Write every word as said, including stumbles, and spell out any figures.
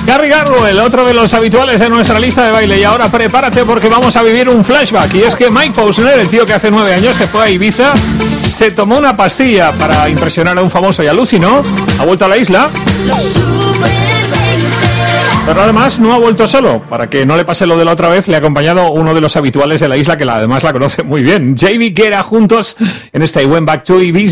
Gary Garwell, otro de los habituales de nuestra lista de baile. Y ahora prepárate porque vamos a vivir un flashback. Y es que Mike Posner, el tío que hace nueve años se fue a Ibiza, se tomó una pastilla para impresionar a un famoso y alucinó. Ha vuelto a la isla. Pero además no ha vuelto solo. Para que no le pase lo de la otra vez, le ha acompañado uno de los habituales de la isla que la, además la conoce muy bien. J B Guerra, juntos en este I Went Back to Ibiza.